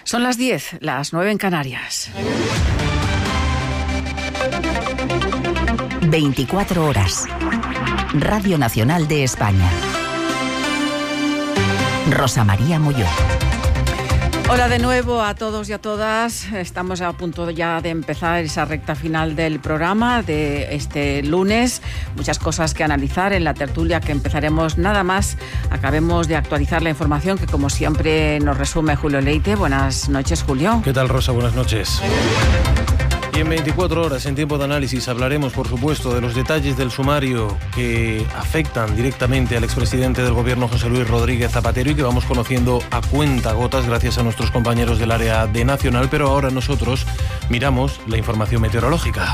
Son las 10, las 9 en Canarias. 24 horas. Radio Nacional de España. Rosa María Molló. Hola de nuevo a todos y a todas. Estamos a punto ya de empezar esa recta final del programa de este lunes. Muchas cosas que analizar en la tertulia que empezaremos nada más. Acabemos de actualizar la información que, como siempre, nos resume Julio Leite. Buenas noches, Julio. ¿Qué tal, Rosa? Buenas noches. Y en 24 horas, en tiempo de análisis, hablaremos, por supuesto, de los detalles del sumario que afectan directamente al expresidente del Gobierno, José Luis Rodríguez Zapatero, y que vamos conociendo a cuentagotas gracias a nuestros compañeros del área de Nacional. Pero ahora nosotros miramos la información meteorológica.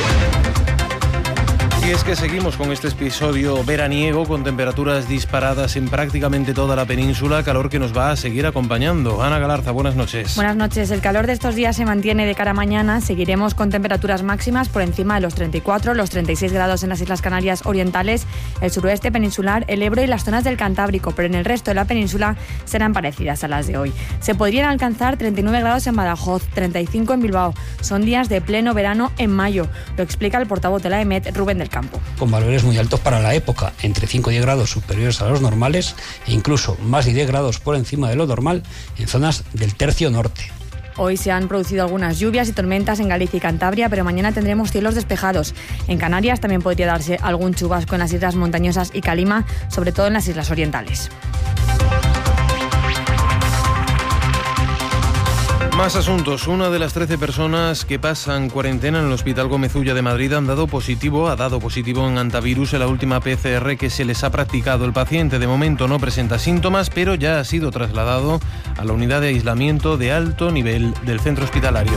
Y es que seguimos con este episodio veraniego con temperaturas disparadas en prácticamente toda la península, calor que nos va a seguir acompañando. Ana Galarza, buenas noches. Buenas noches. El calor de estos días se mantiene de cara a mañana. Seguiremos con temperaturas máximas por encima de los 34, los 36 grados en las Islas Canarias orientales, el suroeste peninsular, el Ebro y las zonas del Cantábrico, pero en el resto de la península serán parecidas a las de hoy. Se podrían alcanzar 39 grados en Badajoz, 35 en Bilbao. Son días de pleno verano en mayo. Lo explica el portavoz de la EMET, Rubén del Campo. Con valores muy altos para la época, entre 5 y 10 grados superiores a los normales e incluso más de 10 grados por encima de lo normal en zonas del tercio norte. Hoy se han producido algunas lluvias y tormentas en Galicia y Cantabria, pero mañana tendremos cielos despejados. En Canarias también podría darse algún chubasco en las islas montañosas y Calima, sobre todo en las islas orientales. Más asuntos. Una de las 13 personas que pasan cuarentena en el Hospital Gómez Ulla de Madrid ha dado positivo en antivirus en la última PCR que se les ha practicado. El paciente de momento no presenta síntomas, pero ya ha sido trasladado a la unidad de aislamiento de alto nivel del centro hospitalario.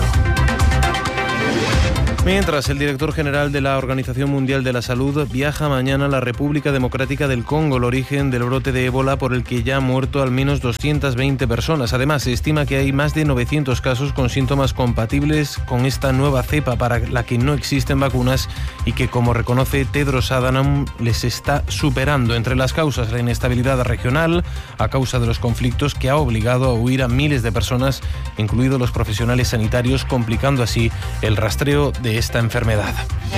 Mientras, el director general de la Organización Mundial de la Salud viaja mañana a la República Democrática del Congo, el origen del brote de ébola por el que ya han muerto al menos 220 personas. Además, se estima que hay más de 900 casos con síntomas compatibles con esta nueva cepa para la que no existen vacunas y que, como reconoce Tedros Adhanom, les está superando. Entre las causas, la inestabilidad regional a causa de los conflictos que ha obligado a huir a miles de personas, incluidos los profesionales sanitarios, complicando así el rastreo de esta enfermedad.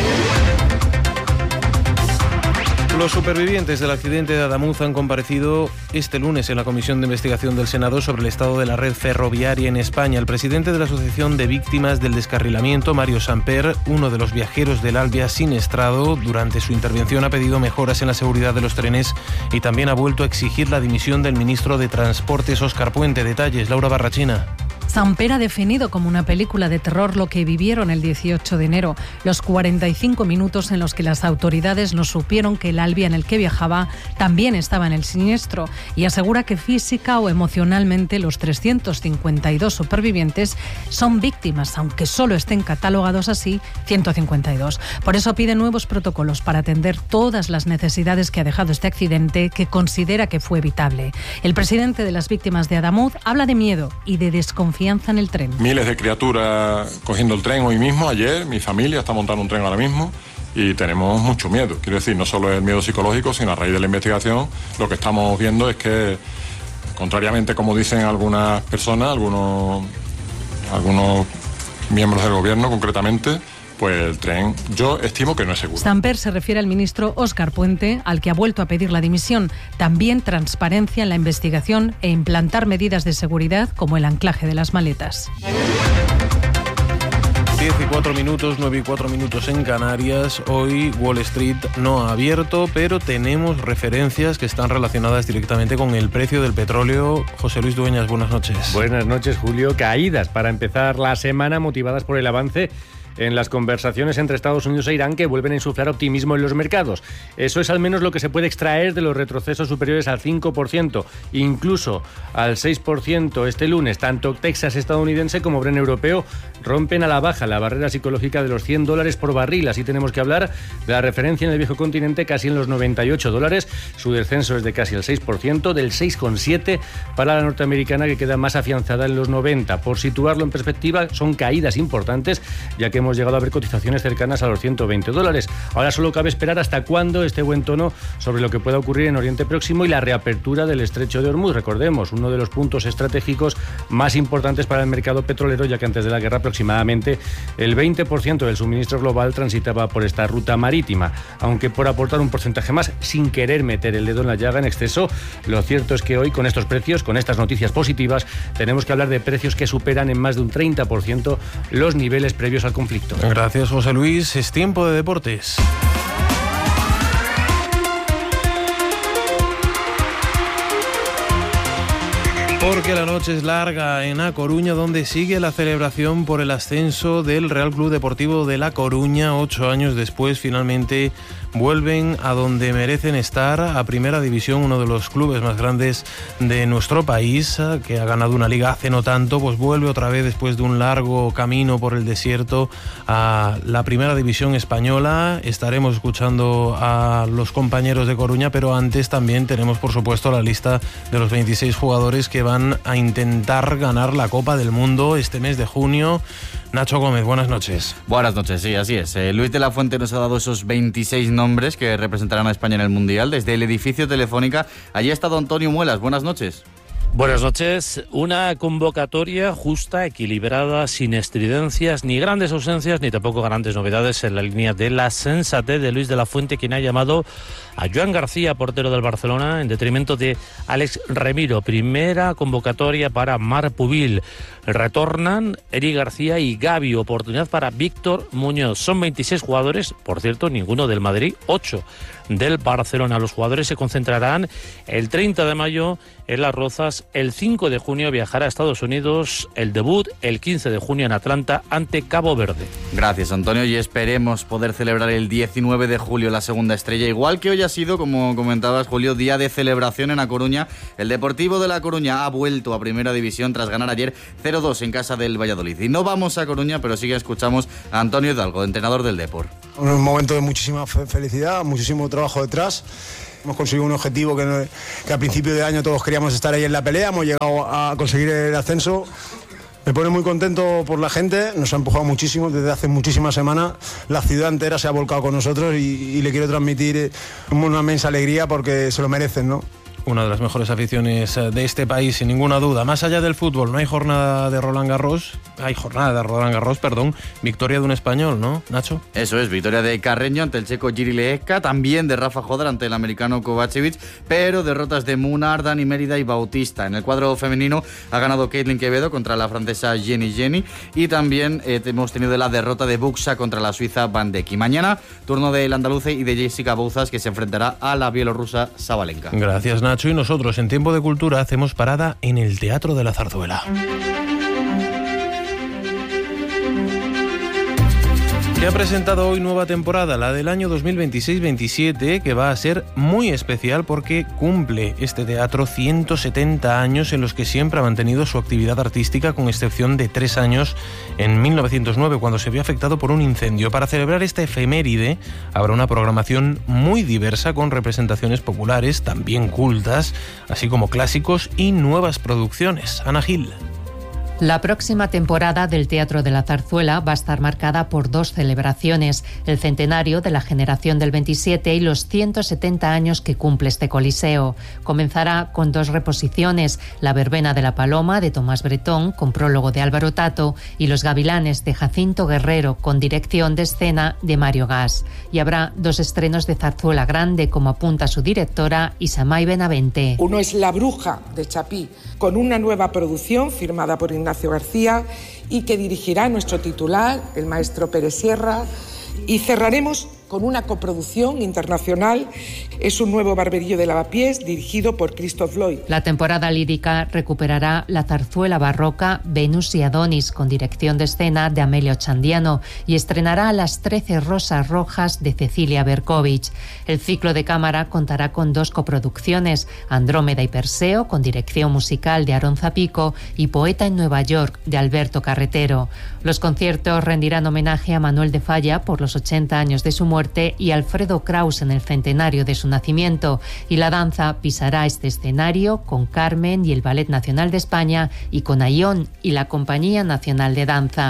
Los supervivientes del accidente de Adamuz han comparecido este lunes en la Comisión de Investigación del Senado sobre el estado de la red ferroviaria en España. El presidente de la Asociación de Víctimas del Descarrilamiento, Mario Samper, uno de los viajeros del Alvia siniestrado, durante su intervención ha pedido mejoras en la seguridad de los trenes y también ha vuelto a exigir la dimisión del ministro de Transportes, Óscar Puente. Detalles, Laura Barrachina. Samper ha definido como una película de terror lo que vivieron el 18 de enero, los 45 minutos en los que las autoridades no supieron que el Alvia en el que viajaba también estaba en el siniestro, y asegura que física o emocionalmente los 352 supervivientes son víctimas, aunque solo estén catalogados así 152. Por eso pide nuevos protocolos para atender todas las necesidades que ha dejado este accidente, que considera que fue evitable. El presidente de las víctimas de Adamuz habla de miedo y de desconfianza en el tren. Miles de criaturas cogiendo el tren hoy mismo, ayer, mi familia está montando un tren ahora mismo y tenemos mucho miedo. Quiero decir, no solo el miedo psicológico, sino a raíz de la investigación lo que estamos viendo es que, contrariamente como dicen algunas personas, algunos miembros del gobierno concretamente, pues el tren yo estimo que no es seguro. Samper se refiere al ministro Óscar Puente, al que ha vuelto a pedir la dimisión. También transparencia en la investigación e implantar medidas de seguridad como el anclaje de las maletas. 10 y 4 minutos, 9 y 4 minutos en Canarias. Hoy Wall Street no ha abierto, pero tenemos referencias que están relacionadas directamente con el precio del petróleo. José Luis Dueñas, buenas noches. Buenas noches, Julio. Caídas para empezar la semana motivadas por el avance en las conversaciones entre Estados Unidos e Irán, que vuelven a insuflar optimismo en los mercados. Eso es al menos lo que se puede extraer de los retrocesos superiores al 5%, incluso al 6% este lunes. Tanto Texas estadounidense como Brent europeo rompen a la baja la barrera psicológica de los $100 por barril. Así tenemos que hablar de la referencia en el viejo continente casi en los $98. Su descenso es de casi el 6%, del 6,7% para la norteamericana, que queda más afianzada en los 90. Por situarlo en perspectiva, son caídas importantes, ya que hemos hemos llegado a ver cotizaciones cercanas a los $120. Ahora solo cabe esperar hasta cuándo este buen tono sobre lo que pueda ocurrir en Oriente Próximo y la reapertura del estrecho de Hormuz. Recordemos, uno de los puntos estratégicos más importantes para el mercado petrolero, ya que antes de la guerra aproximadamente el 20% del suministro global transitaba por esta ruta marítima. Aunque por aportar un porcentaje más, sin querer meter el dedo en la llaga en exceso, lo cierto es que hoy con estos precios, con estas noticias positivas, tenemos que hablar de precios que superan en más de un 30% los niveles previos al conflicto. Gracias, José Luis. Es tiempo de deportes. Porque la noche es larga en A Coruña, donde sigue la celebración por el ascenso del Real Club Deportivo de La Coruña. 8 años después, finalmente vuelven a donde merecen estar, a Primera División, uno de los clubes más grandes de nuestro país, que ha ganado una liga hace no tanto, pues vuelve otra vez después de un largo camino por el desierto a la Primera División española. Estaremos escuchando a los compañeros de Coruña, pero antes también tenemos, por supuesto, la lista de los 26 jugadores que van a intentar ganar la Copa del Mundo este mes de junio. Nacho Gómez, buenas noches. Buenas noches, sí, así es. Luis de la Fuente nos ha dado esos 26 nombres que representarán a España en el Mundial. Desde el edificio Telefónica, allí ha estado Antonio Muelas. Buenas noches. Buenas noches. Una convocatoria justa, equilibrada, sin estridencias, ni grandes ausencias, ni tampoco grandes novedades, en la línea de la sensatez de Luis de la Fuente, quien ha llamado a Joan García, portero del Barcelona, en detrimento de Alex Remiro. Primera convocatoria para Marc Pubil. Retornan Eric García y Gavi. Oportunidad para Víctor Muñoz. Son 26 jugadores, por cierto, ninguno del Madrid, 8 del Barcelona. Los jugadores se concentrarán el 30 de mayo en Las Rozas. El 5 de junio viajará a Estados Unidos. El debut el 15 de junio en Atlanta ante Cabo Verde. Gracias, Antonio, y esperemos poder celebrar el 19 de julio la segunda estrella, igual que hoy ha sido, como comentabas, Julio, día de celebración en A Coruña. El Deportivo de La Coruña ha vuelto a Primera División tras ganar ayer 0-2 en casa del Valladolid. Y no vamos a Coruña, pero sí que escuchamos a Antonio Hidalgo, entrenador del Depor. Un momento de muchísima felicidad, muchísimo trabajo detrás. Hemos conseguido un objetivo que a principio de año todos queríamos estar ahí en la pelea. Hemos llegado a conseguir el ascenso. Me pone muy contento por la gente, nos ha empujado muchísimo desde hace muchísimas semanas. La ciudad entera se ha volcado con nosotros y le quiero transmitir una inmensa alegría porque se lo merecen, ¿no? Una de las mejores aficiones de este país, sin ninguna duda. Más allá del fútbol, no hay jornada de Roland Garros. Victoria de un español, ¿no, Nacho? Eso es, victoria de Carreño ante el checo Jiri Leeka, también de Rafa Jodar ante el americano Kovacevic, pero derrotas de Munar, Dani Mérida y Bautista. En el cuadro femenino ha ganado Caitlin Quevedo contra la francesa Jenny y también hemos tenido la derrota de Buxa contra la suiza Van Dijk. Y mañana, turno del andaluce y de Jessica Bouzas, que se enfrentará a la bielorrusa Sabalenka. Gracias, Nacho. Y nosotros en Tiempo de Cultura hacemos parada en el Teatro de la Zarzuela, que ha presentado hoy nueva temporada, la del año 2026-27, que va a ser muy especial porque cumple este teatro 170 años en los que siempre ha mantenido su actividad artística, con excepción de 3 años en 1909, cuando se vio afectado por un incendio. Para celebrar esta efeméride habrá una programación muy diversa, con representaciones populares, también cultas, así como clásicos y nuevas producciones. Ana Gil. La próxima temporada del Teatro de la Zarzuela va a estar marcada por 2 celebraciones: el centenario de la generación del 27 y los 170 años que cumple este coliseo. Comenzará con 2 reposiciones: La verbena de la Paloma, de Tomás Bretón, con prólogo de Álvaro Tato, y Los gavilanes, de Jacinto Guerrero, con dirección de escena de Mario Gas. Y habrá 2 estrenos de zarzuela grande, como apunta su directora, Isamay Benavente. Uno es La bruja, de Chapí, con una nueva producción firmada por Ignacio García y que dirigirá nuestro titular, el maestro Pérez Sierra, y cerraremos con una coproducción internacional. Es un nuevo Barberillo de Lavapiés, dirigido por Christoph Lloyd. La temporada lírica recuperará la zarzuela barroca Venus y Adonis, con dirección de escena de Amelio Chandiano, y estrenará Las 13 Rosas Rojas, de Cecilia Berkovich. El ciclo de cámara contará con 2 coproducciones: Andrómeda y Perseo, con dirección musical de Aarón Zapico, y Poeta en Nueva York, de Alberto Carretero. Los conciertos rendirán homenaje a Manuel de Falla por los 80 años de su muerte y Alfredo Kraus en el centenario de su nacimiento, y la danza pisará este escenario con Carmen y el Ballet Nacional de España, y con Ayón y la Compañía Nacional de Danza.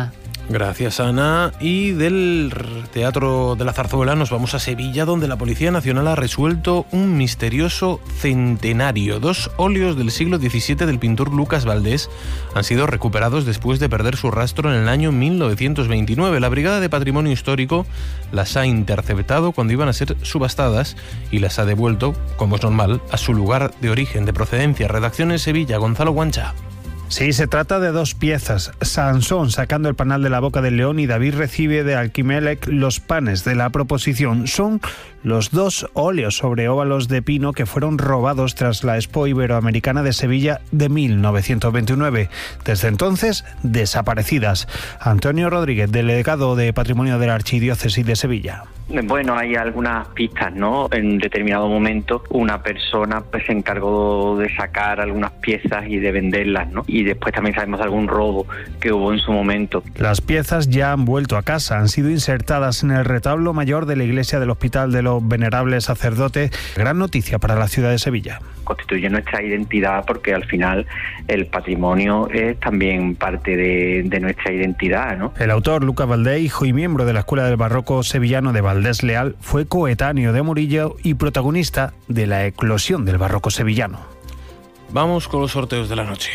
Gracias, Ana. Y del Teatro de la Zarzuela nos vamos a Sevilla, donde la Policía Nacional ha resuelto un misterioso centenario. 2 óleos del siglo XVII del pintor Lucas Valdés han sido recuperados después de perder su rastro en el año 1929. La Brigada de Patrimonio Histórico las ha interceptado cuando iban a ser subastadas y las ha devuelto, como es normal, a su lugar de origen, de procedencia. Redacción en Sevilla, Gonzalo Guancha. Sí, se trata de 2 piezas. Sansón sacando el panal de la boca del león y David recibe de Alquimelec los panes de la proposición. Son los 2 óleos sobre óvalos de pino que fueron robados tras la Expo Iberoamericana de Sevilla de 1929. Desde entonces, desaparecidas. Antonio Rodríguez, delegado de Patrimonio de la Archidiócesis de Sevilla. Bueno, hay algunas pistas, ¿no? En determinado momento una persona pues se encargó de sacar algunas piezas y de venderlas, ¿no? Y después también sabemos de algún robo que hubo en su momento. Las piezas ya han vuelto a casa, han sido insertadas en el retablo mayor de la iglesia del Hospital de los Venerables Sacerdotes. Gran noticia para la ciudad de Sevilla. Constituye nuestra identidad porque al final el patrimonio es también parte de nuestra identidad, ¿no? El autor, Lucas Valdés, hijo y miembro de la Escuela del Barroco Sevillano de Valdés Leal, fue coetáneo de Murillo y protagonista de la eclosión del barroco sevillano. Vamos con los sorteos de la noche.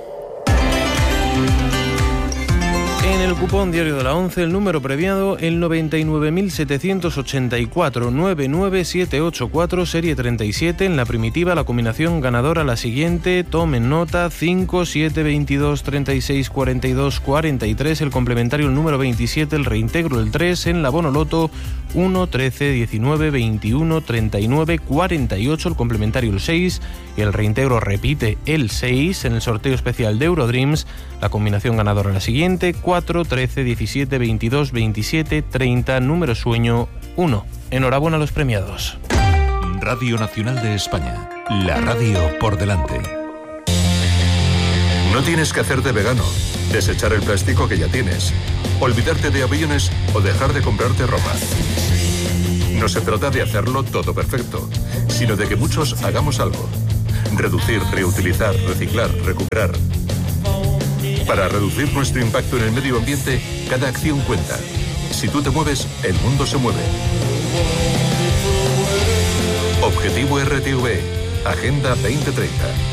En el cupón diario de la 11, el número premiado, el 99.784 99784, serie 37. En la primitiva, la combinación ganadora la siguiente. Tomen nota: 5, 7, 22, 36, 42, 43. El complementario, el número 27. El reintegro, el 3. En la bonoloto, 1, 13, 19, 21, 39, 48. El complementario, el 6. Y el reintegro repite el 6. En el sorteo especial de Eurodreams, la combinación ganadora la siguiente: 4, 13, 17, 22, 27, 30, número sueño 1. Enhorabuena a los premiados. Radio Nacional de España, la radio por delante. No tienes que hacerte vegano, desechar el plástico que ya tienes, olvidarte de aviones o dejar de comprarte ropa. No se trata de hacerlo todo perfecto, sino de que muchos hagamos algo. Reducir, reutilizar, reciclar, recuperar. Para reducir nuestro impacto en el medio ambiente, cada acción cuenta. Si tú te mueves, el mundo se mueve. Objetivo RTV, Agenda 2030.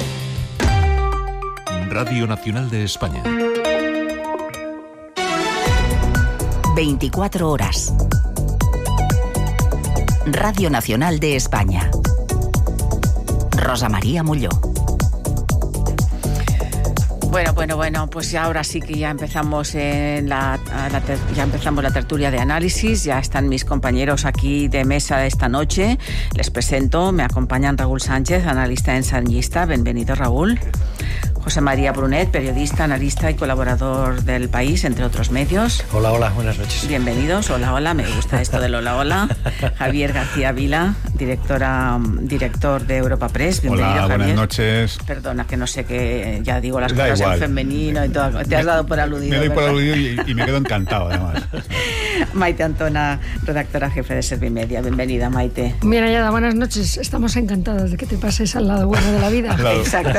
Radio Nacional de España. 24 horas. Radio Nacional de España. Rosa María Molló. Bueno, pues ya ahora sí que ya empezamos la tertulia de análisis. Ya están mis compañeros aquí de mesa esta noche. Les presento, me acompañan Raúl Sánchez, analista ensayista. Bienvenido, Raúl. José María Brunet, periodista, analista y colaborador del País, entre otros medios. Hola, buenas noches. Bienvenidos. Hola, me gusta esto del hola. Javier García Vila, director de Europa Press. Bienvenido, hola, Javier. Buenas noches. Perdona, que no sé qué, ya digo las cosas en femenino y todo. Te has dado por aludido. Me doy ¿verdad? por aludido y me quedo encantado, además. Maite Antona, redactora jefe de Servimedia. Bienvenida, Maite. Bien hallada, buenas noches. Estamos encantados de que te pases al lado bueno de la vida. Exacto.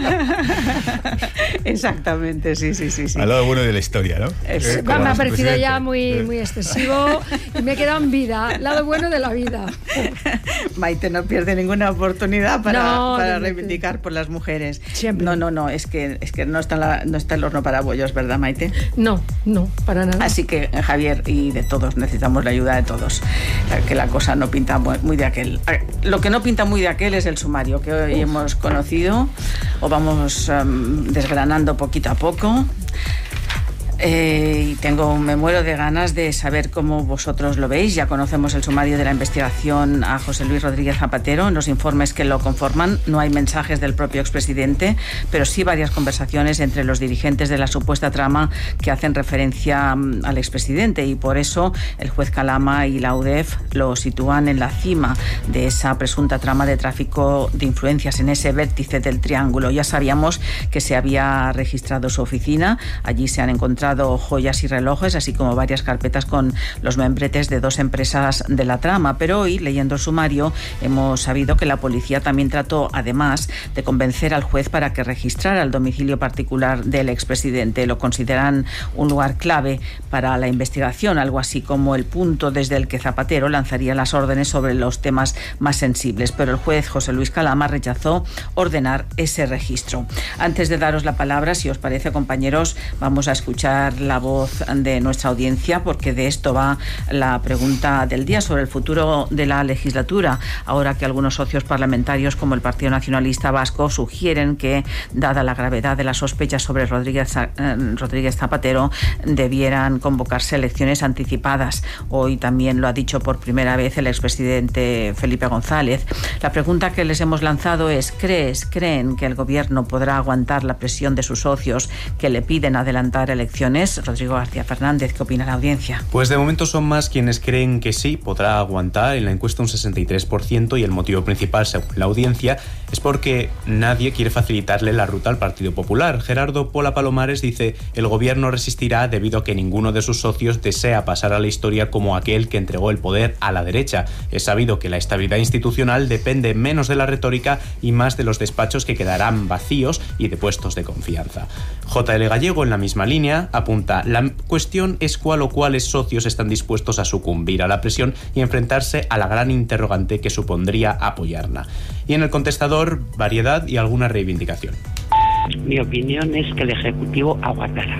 Exactamente, sí. Al lado bueno de la historia, ¿no? Me ha parecido ya muy excesivo y me he quedado en vida, lado bueno de la vida. Maite no pierde ninguna oportunidad para reivindicar por las mujeres. Siempre. No, es que no está el horno para bollos, ¿verdad, Maite? No, para nada. Así que, Javier, y de todos, necesitamos la ayuda de todos. Que la cosa no pinta muy de aquel. Lo que no pinta muy de aquel es el sumario que hoy hemos conocido, o vamos desgranando poquito a poco. Y me muero de ganas de saber cómo vosotros lo veis. Ya conocemos el sumario de la investigación a José Luis Rodríguez Zapatero. En los informes que lo conforman no hay mensajes del propio expresidente, pero sí varias conversaciones entre los dirigentes de la supuesta trama que hacen referencia al expresidente, y por eso el juez Calama y la UDEF lo sitúan en la cima de esa presunta trama de tráfico de influencias, en ese vértice del triángulo. Ya sabíamos que se había registrado su oficina. Allí se han encontrado localizado joyas y relojes, así como varias carpetas con los membretes de 2 empresas de la trama. Pero hoy, leyendo el sumario, hemos sabido que la policía también trató, además, de convencer al juez para que registrara el domicilio particular del expresidente. Lo consideran un lugar clave para la investigación, algo así como el punto desde el que Zapatero lanzaría las órdenes sobre los temas más sensibles. Pero el juez José Luis Calama rechazó ordenar ese registro. Antes de daros la palabra, si os parece, compañeros, vamos a escuchar la voz de nuestra audiencia, porque de esto va la pregunta del día sobre el futuro de la legislatura, ahora que algunos socios parlamentarios como el Partido Nacionalista Vasco sugieren que, dada la gravedad de las sospechas sobre Rodríguez Zapatero, debieran convocarse elecciones anticipadas. Hoy también lo ha dicho por primera vez el expresidente Felipe González. La pregunta que les hemos lanzado es: ¿creen que el gobierno podrá aguantar la presión de sus socios que le piden adelantar elecciones? Rodrigo García Fernández, ¿qué opina la audiencia? Pues de momento son más quienes creen que sí, podrá aguantar. En la encuesta un 63%, y el motivo principal, según la audiencia, es porque nadie quiere facilitarle la ruta al Partido Popular. Gerardo Pola Palomares dice: el gobierno resistirá debido a que ninguno de sus socios desea pasar a la historia como aquel que entregó el poder a la derecha. Es sabido que la estabilidad institucional depende menos de la retórica y más de los despachos que quedarán vacíos y de puestos de confianza. JL Gallego, en la misma línea, apunta: la cuestión es cuál o cuáles socios están dispuestos a sucumbir a la presión y enfrentarse a la gran interrogante que supondría apoyarla. Y en el contestador, variedad y alguna reivindicación. Mi opinión es que el Ejecutivo aguantará.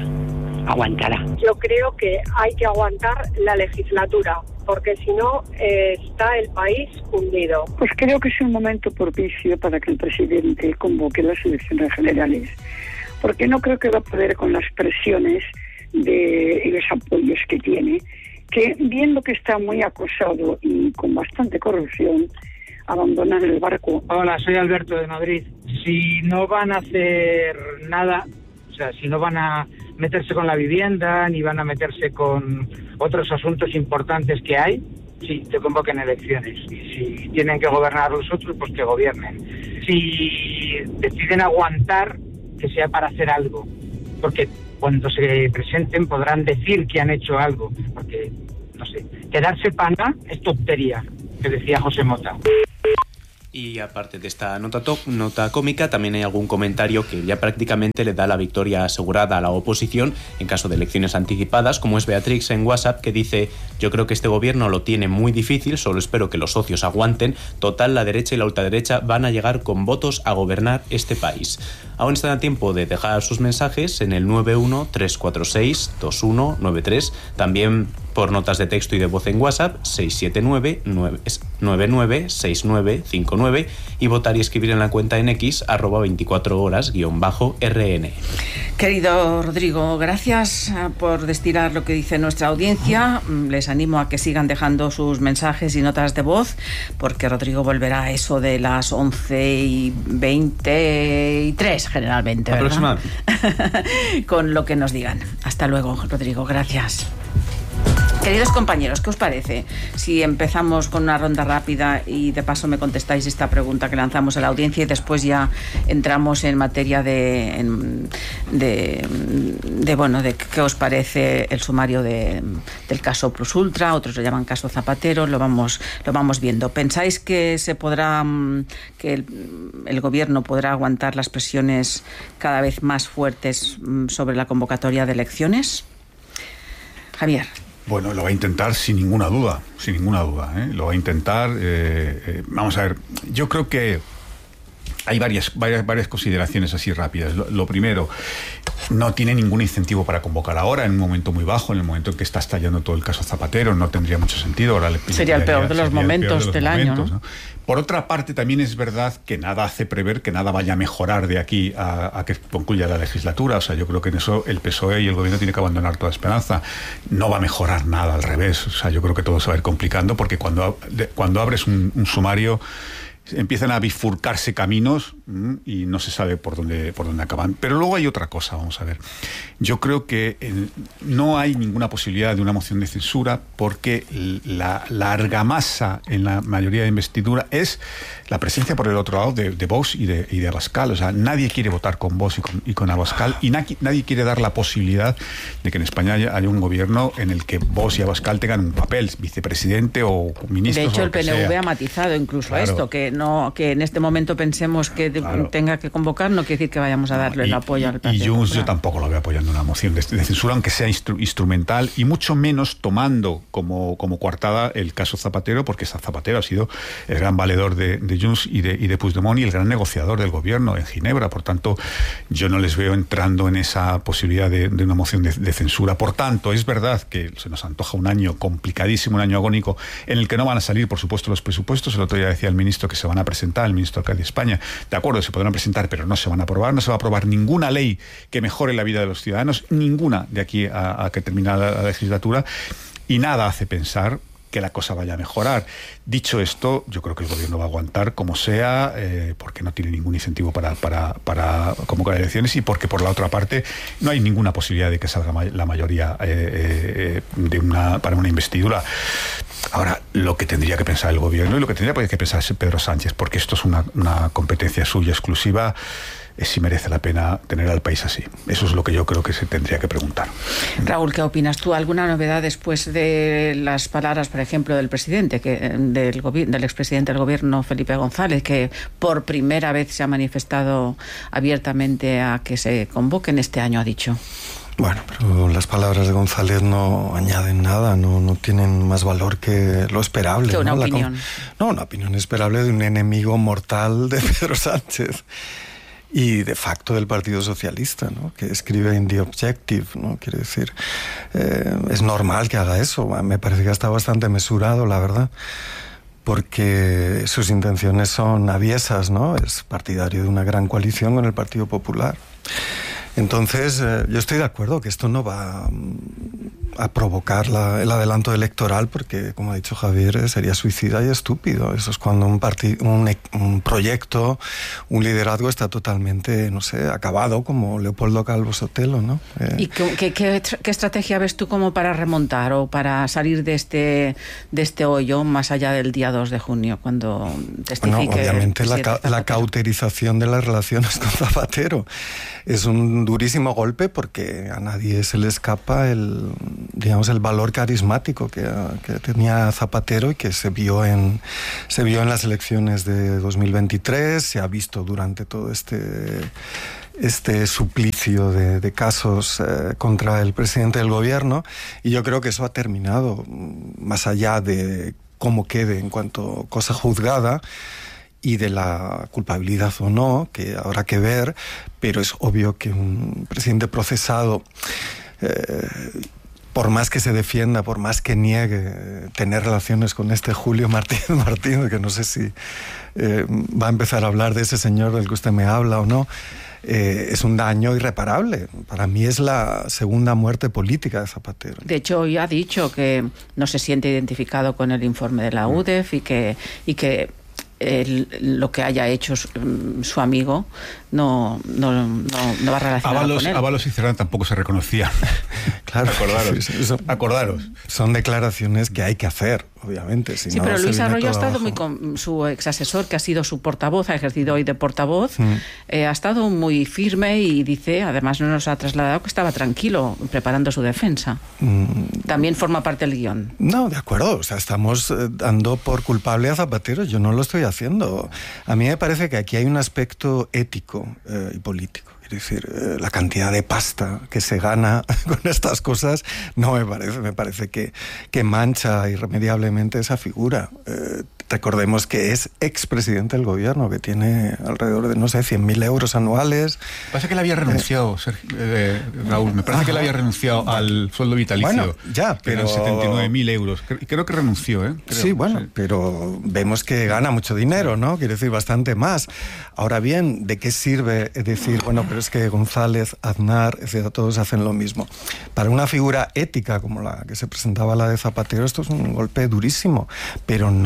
Yo creo que hay que aguantar la legislatura, porque si no está el país hundido. Pues creo que es un momento propicio para que el presidente convoque las elecciones generales, porque no creo que va a poder con las presiones y los apoyos que tiene, que viendo que está muy acosado y con bastante corrupción, abandonar el barco. Hola, soy Alberto de Madrid. Si no van a hacer nada, o sea, si no van a meterse con la vivienda, ni van a meterse con otros asuntos importantes que hay, sí, te convoquen elecciones. Y si tienen que gobernar los otros, pues que gobiernen. Si deciden aguantar, que sea para hacer algo. Porque cuando se presenten podrán decir que han hecho algo. Porque, no sé, quedarse pana es tontería, que decía José Mota. Y aparte de esta nota cómica, también hay algún comentario que ya prácticamente le da la victoria asegurada a la oposición en caso de elecciones anticipadas, como es Beatrix en WhatsApp, que dice: yo creo que este gobierno lo tiene muy difícil, solo espero que los socios aguanten, total la derecha y la ultraderecha van a llegar con votos a gobernar este país. Aún están a tiempo de dejar sus mensajes en el 91-346-2193, también por notas de texto y de voz en WhatsApp 679-996959, y votar y escribir en la cuenta en X @24horas_RN. Querido Rodrigo, gracias por destilar lo que dice nuestra audiencia. Les animo a que sigan dejando sus mensajes y notas de voz, porque Rodrigo volverá a eso de las 11:23 generalmente, ¿verdad? Aproximadamente. Con lo que nos digan. Hasta luego, Rodrigo, gracias. Queridos compañeros, ¿qué os parece si empezamos con una ronda rápida y de paso me contestáis esta pregunta que lanzamos a la audiencia y después ya entramos en materia de qué os parece el sumario del caso Plus Ultra? Otros lo llaman caso Zapatero, lo vamos viendo. ¿Pensáis que que el gobierno podrá aguantar las presiones cada vez más fuertes sobre la convocatoria de elecciones? Javier. Bueno, lo va a intentar sin ninguna duda, ¿eh? Lo va a intentar. Vamos a ver, yo creo que hay varias consideraciones así rápidas. Lo primero, no tiene ningún incentivo para convocar ahora, en un momento muy bajo, en el momento en que está estallando todo el caso Zapatero, no tendría mucho sentido. Ahora sería el peor de los momentos del año, ¿no? Por otra parte, también es verdad que nada hace prever que nada vaya a mejorar de aquí a que concluya la legislatura. O sea, yo creo que en eso el PSOE y el gobierno tienen que abandonar toda esperanza. No va a mejorar nada, al revés. O sea, yo creo que todo se va a ir complicando, porque cuando abres un sumario, empiezan a bifurcarse caminos y no se sabe por dónde acaban. Pero luego hay otra cosa, vamos a ver. Yo creo que no hay ninguna posibilidad de una moción de censura porque la argamasa en la mayoría de investidura es la presencia por el otro lado de Vox y de Abascal. O sea, nadie quiere votar con Vox y con Abascal y nadie quiere dar la posibilidad de que en España haya un gobierno en el que Vox y Abascal tengan un papel, vicepresidente o ministro. De hecho, el PNV ha matizado incluso esto, que en este momento pensemos que tenga que convocar, no quiere decir que vayamos a darle el apoyo al Partido Popular. Yo tampoco lo veo apoyando una moción de censura, aunque sea instrumental, y mucho menos tomando como coartada el caso Zapatero, porque Zapatero ha sido el gran valedor de Junts y de Puigdemont y el gran negociador del gobierno en Ginebra. Por tanto, yo no les veo entrando en esa posibilidad de una moción de censura. Por tanto, es verdad que se nos antoja un año complicadísimo, un año agónico, en el que no van a salir, por supuesto, los presupuestos. El otro día decía el ministro que se van a presentar, el ministro de España. De acuerdo, se podrán presentar, pero no se van a aprobar. No se va a aprobar ninguna ley que mejore la vida de los ciudadanos, ninguna de aquí a que termine la legislatura, y nada hace pensar que la cosa vaya a mejorar. Dicho esto, yo creo que el gobierno va a aguantar como sea, porque no tiene ningún incentivo para convocar elecciones y porque, por la otra parte, no hay ninguna posibilidad de que salga la mayoría para una investidura. Ahora, lo que tendría que pensar el gobierno y lo que tendría que pensar Pedro Sánchez, porque esto es una competencia suya exclusiva, es si merece la pena tener al país así. Eso es lo que yo creo que se tendría que preguntar. Raúl, ¿qué opinas tú? ¿Alguna novedad después de las palabras, por ejemplo, del presidente, del expresidente del gobierno, Felipe González, que por primera vez se ha manifestado abiertamente a que se convoquen este año, ha dicho? Bueno, pero las palabras de González no añaden nada, no tienen más valor que lo esperable. Que una opinión. Una opinión esperable de un enemigo mortal de Pedro Sánchez. Y de facto del Partido Socialista, ¿no? Que escribe en The Objective, ¿no? Quiere decir, es normal que haga eso. Me parece que está bastante mesurado, la verdad, porque sus intenciones son aviesas, ¿no? Es partidario de una gran coalición con el Partido Popular. Entonces, yo estoy de acuerdo que esto no va a provocar el adelanto electoral, porque, como ha dicho Javier, sería suicida y estúpido. Eso es cuando un proyecto, un liderazgo está totalmente, no sé, acabado, como Leopoldo Calvo Sotelo, ¿no? ¿Y qué estrategia ves tú como para remontar o para salir de este hoyo más allá del día 2 de junio, cuando testifique? Bueno, obviamente la cauterización de las relaciones con Zapatero es un durísimo golpe, porque a nadie se le escapa el valor carismático que tenía Zapatero y que se vio en las elecciones de 2023, se ha visto durante todo este suplicio de casos contra el presidente del gobierno, y yo creo que eso ha terminado, más allá de cómo quede en cuanto cosa juzgada y de la culpabilidad o no, que habrá que ver, pero es obvio que un presidente procesado, por más que se defienda, por más que niegue tener relaciones con este Julio Martínez, que no sé si va a empezar a hablar de ese señor del que usted me habla o no, es un daño irreparable. Para mí es la segunda muerte política de Zapatero. De hecho, hoy ha dicho que no se siente identificado con el informe de la UDEF y que lo que haya hecho su amigo no va relacionado con él. Ábalos y Cerán tampoco se reconocían. Claro. Acordaros. Son declaraciones que hay que hacer, obviamente. Sí, pero Luis Arroyo ha estado muy con su exasesor, que ha sido su portavoz, ha ejercido hoy de portavoz, ha estado muy firme y dice, además no nos ha trasladado, que estaba tranquilo preparando su defensa. También forma parte del guión. No, de acuerdo, o sea, estamos dando por culpable a Zapatero, yo no lo estoy haciendo. A mí me parece que aquí hay un aspecto ético y político. Es decir, la cantidad de pasta que se gana con estas cosas no me parece que mancha irremediablemente esa figura. Recordemos que es expresidente del gobierno, que tiene alrededor de, 100.000 euros anuales. Pasa que él había renunciado, Raúl, me parece que él había renunciado al sueldo vitalicio. Bueno, ya, pero 79.000 euros. Creo que renunció, Creo, sí, bueno, sí. Pero vemos que gana mucho dinero, ¿no? Quiere decir, bastante más. Ahora bien, ¿de qué sirve decir, bueno, pero es que González, Aznar, etcétera, todos hacen lo mismo? Para una figura ética como la que se presentaba la de Zapatero, esto es un golpe durísimo, pero no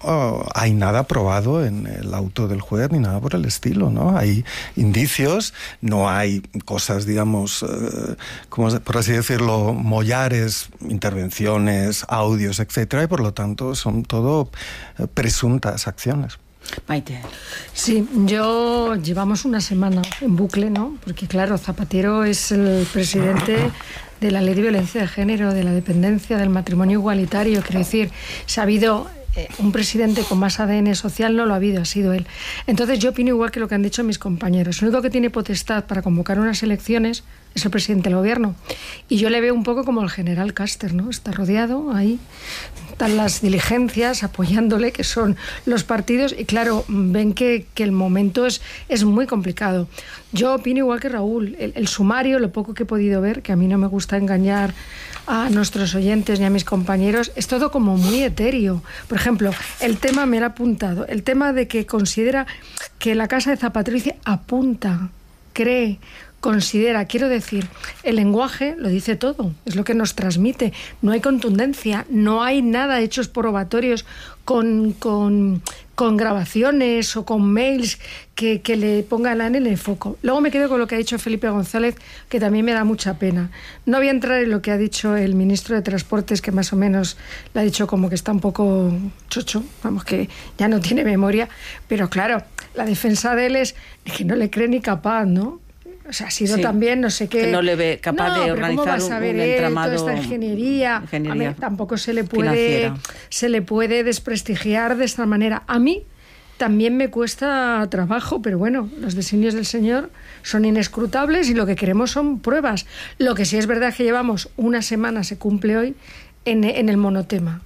no hay nada probado en el auto del juez ni nada por el estilo, ¿no? Hay indicios, no hay cosas, digamos, por así decirlo, mollares, intervenciones, audios, etcétera, y por lo tanto son todo presuntas acciones. Maite. Sí, llevamos una semana en bucle, ¿no? Porque claro, Zapatero es el presidente de la Ley de Violencia de Género, de la dependencia, del matrimonio igualitario. Quiero decir, se ha habido un presidente con más ADN social, no lo ha habido, ha sido él. Entonces yo opino igual que lo que han dicho mis compañeros. El único que tiene potestad para convocar unas elecciones es el presidente del gobierno. Y yo le veo un poco como el general Caster, ¿no? Está rodeado ahí, están las diligencias apoyándole, que son los partidos, y claro, ven que el momento es muy complicado. Yo opino igual que Raúl. El sumario, lo poco que he podido ver, que a mí no me gusta engañar a nuestros oyentes ni a mis compañeros, es todo como muy etéreo. Por ejemplo, el tema, me lo ha apuntado, el tema de que considera que la casa de Zapatero dice apunta, cree, considera, quiero decir, el lenguaje lo dice todo, es lo que nos transmite, no hay contundencia, no hay nada hechos probatorios con grabaciones o con mails que le pongan en el foco. Luego me quedo con lo que ha dicho Felipe González, que también me da mucha pena. No voy a entrar en lo que ha dicho el ministro de Transportes, que más o menos le ha dicho como que está un poco chocho, vamos, que ya no tiene memoria, pero claro, la defensa de él es que no le cree ni capaz, ¿no? O sea, ha sido también, no sé qué... Que no le ve capaz de organizar un entramado... Toda esta ingeniería. A mí tampoco se le puede desprestigiar de esta manera. A mí también me cuesta trabajo, pero bueno, los designios del Señor son inescrutables y lo que queremos son pruebas. Lo que sí es verdad es que llevamos una semana, se cumple hoy, en el monotema.